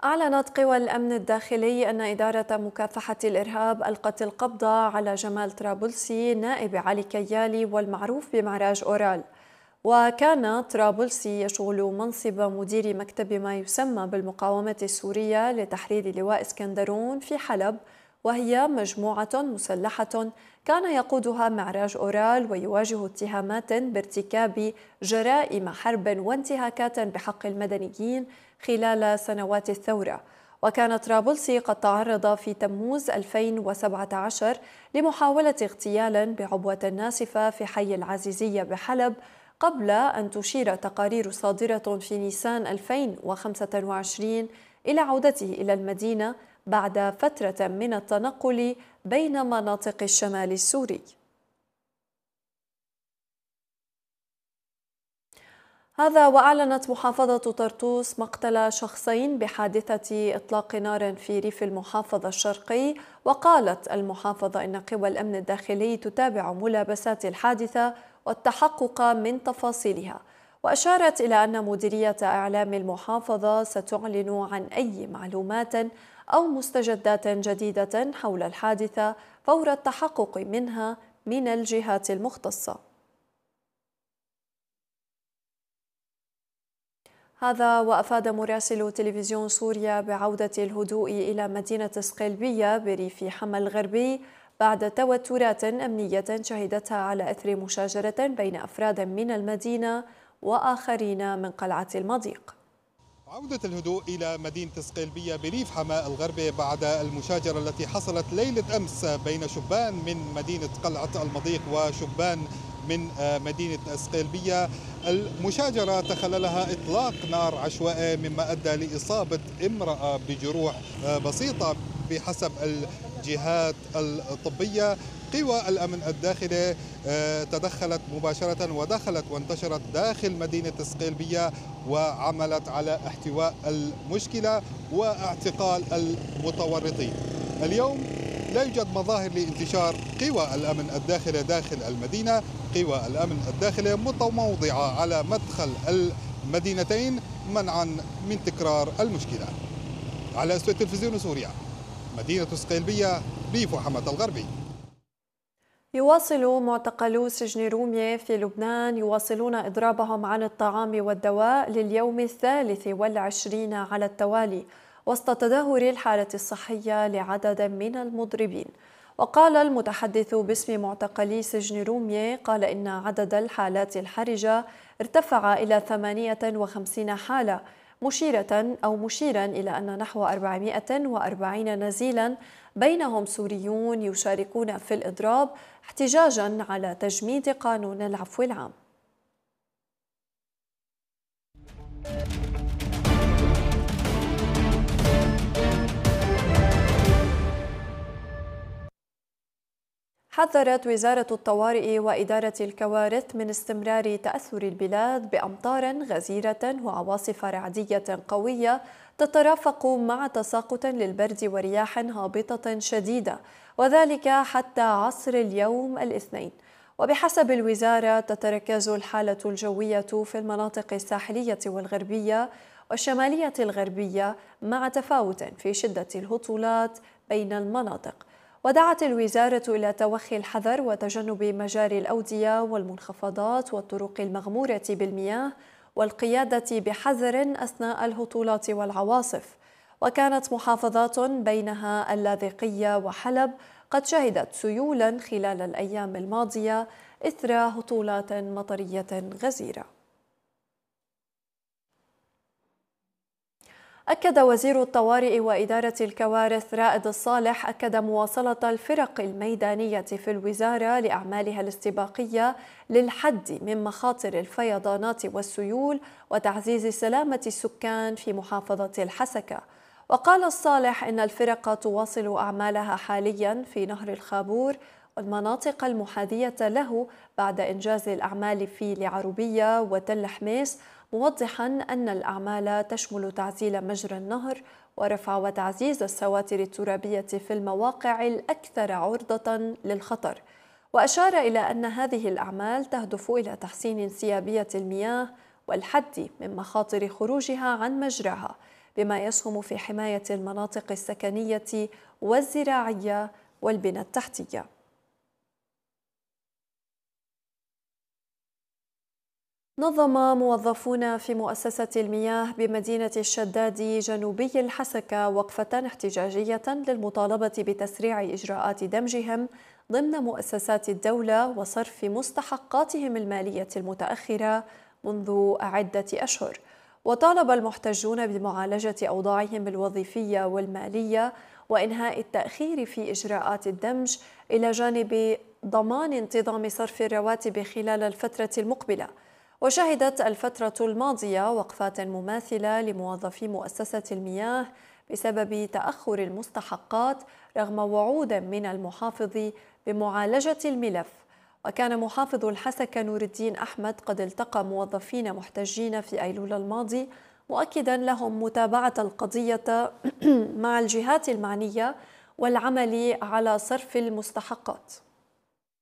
أعلنت قوى الأمن الداخلي أن إدارة مكافحة الإرهاب ألقت القبض على جمال طرابلسي نائب علي كيالي والمعروف بمعراج أورال. وكان طرابلسي يشغل منصب مدير مكتب ما يسمى بالمقاومة السورية لتحرير لواء اسكندرون في حلب، وهي مجموعة مسلحة كان يقودها معراج أورال، ويواجه اتهامات بارتكاب جرائم حرب وانتهاكات بحق المدنيين خلال سنوات الثورة. وكان طرابلسي قد تعرض في تموز 2017 لمحاولة اغتيال بعبوة ناسفة في حي العزيزية بحلب، قبل أن تشير تقارير صادرة في نيسان 2025 إلى عودته إلى المدينة بعد فترة من التنقل بين مناطق الشمال السوري. هذا وأعلنت محافظة طرطوس مقتل شخصين بحادثة إطلاق نار في ريف المحافظة الشرقي. وقالت المحافظة إن قوى الأمن الداخلي تتابع ملابسات الحادثة والتحقق من تفاصيلها، وأشارت إلى أن مديرية إعلام المحافظة ستعلن عن أي معلومات أو مستجدات جديدة حول الحادثة فور التحقق منها من الجهات المختصة. هذا وأفاد مراسل تلفزيون سوريا بعودة الهدوء إلى مدينة صقلبية بريف حما الغربي بعد توترات أمنية شهدتها على إثر مشاجرة بين أفراد من المدينة وآخرين من قلعة المضيق. عودة الهدوء إلى مدينة صقلبية بريف حماة الغربي بعد المشاجرة التي حصلت ليلة أمس بين شبان من مدينة قلعة المضيق وشبان من مدينة صقلبية. المشاجرة تخللها إطلاق نار عشوائي مما أدى لإصابة امرأة بجروح بسيطة بحسب الجهات الطبية. قوى الأمن الداخلي تدخلت مباشرة ودخلت وانتشرت داخل مدينة صقلبية وعملت على احتواء المشكلة واعتقال المتورطين. اليوم لا يوجد مظاهر لانتشار قوى الأمن الداخلي داخل المدينة. قوى الأمن الداخلي متموضعة على مدخل المدينتين منعا من تكرار المشكلة. على استوديو تلفزيون سوريا، مدينة صقلبية، ريف حماة الغربي. يواصل معتقلو سجن رومية في لبنان يواصلون إضرابهم عن الطعام والدواء لليوم 23 على التوالي وسط تدهور الحالة الصحية لعدد من المضربين. وقال المتحدث باسم معتقلي سجن رومية قال إن عدد الحالات الحرجة ارتفع إلى 58 حالة، مشيرا إلى أن نحو 440 نزيلا بينهم سوريون يشاركون في الإضراب احتجاجا على تجميد قانون العفو العام. حذرت وزارة الطوارئ وإدارة الكوارث من استمرار تأثر البلاد بأمطار غزيرة وعواصف رعدية قوية تترافق مع تساقط للبرد ورياح هابطة شديدة، وذلك حتى عصر اليوم الاثنين. وبحسب الوزارة تتركز الحالة الجوية في المناطق الساحلية والغربية والشمالية الغربية مع تفاوت في شدة الهطولات بين المناطق. ودعت الوزارة إلى توخي الحذر وتجنب مجاري الأودية والمنخفضات والطرق المغمورة بالمياه والقيادة بحذر أثناء الهطولات والعواصف. وكانت محافظات بينها اللاذقية وحلب قد شهدت سيولا خلال الأيام الماضية إثر هطولات مطرية غزيرة. أكد وزير الطوارئ وإدارة الكوارث رائد الصالح مواصلة الفرق الميدانية في الوزارة لأعمالها الاستباقية للحد من مخاطر الفيضانات والسيول وتعزيز سلامة السكان في محافظة الحسكة. وقال الصالح إن الفرق تواصل أعمالها حاليا في نهر الخابور والمناطق المحاذية له بعد إنجاز الأعمال في العروبية وتل حميس، موضحا أن الأعمال تشمل تعزيل مجرى النهر ورفع وتعزيز السواتر الترابية في المواقع الأكثر عرضة للخطر. وأشار إلى أن هذه الأعمال تهدف إلى تحسين انسيابية المياه والحد من مخاطر خروجها عن مجراها، بما يسهم في حماية المناطق السكنية والزراعية والبنى التحتية. نظم موظفون في مؤسسة المياه بمدينة الشداد جنوبي الحسكة وقفة احتجاجية للمطالبة بتسريع إجراءات دمجهم ضمن مؤسسات الدولة وصرف مستحقاتهم المالية المتأخرة منذ عدة أشهر. وطالب المحتجون بمعالجة أوضاعهم الوظيفية والمالية وإنهاء التأخير في إجراءات الدمج إلى جانب ضمان انتظام صرف الرواتب خلال الفترة المقبلة. وشهدت الفترة الماضية وقفات مماثلة لموظفي مؤسسة المياه بسبب تأخر المستحقات رغم وعود من المحافظ بمعالجة الملف. وكان محافظ الحسكة نور الدين أحمد قد التقى موظفين محتجين في أيلول الماضي مؤكدا لهم متابعة القضية مع الجهات المعنية والعمل على صرف المستحقات.